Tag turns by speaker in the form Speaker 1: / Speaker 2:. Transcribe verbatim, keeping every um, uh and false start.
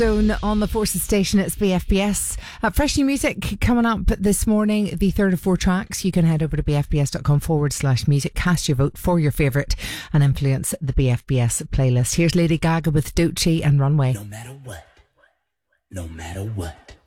Speaker 1: Zone on the Forces station. It's B F B S. Uh, fresh new music coming up this morning. The third of four tracks. You can head over to bfbs.com forward slash music. Cast your vote for your favourite and influence the B F B S playlist. Here's Lady Gaga with Doechii and Runway.
Speaker 2: No matter what, no matter what.